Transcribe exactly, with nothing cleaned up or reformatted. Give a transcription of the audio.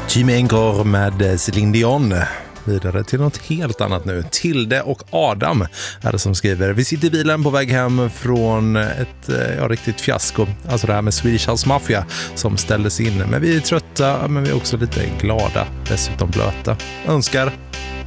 Jimmy Encore med Céline Dion. Vidare till något helt annat nu. Tilde och Adam är det som skriver. Vi sitter i bilen på väg hem från ett ja, riktigt fiasko. Alltså det här med Swedish House Mafia som ställdes in. Men vi är trötta, men vi är också lite glada. Dessutom blöta. Önskar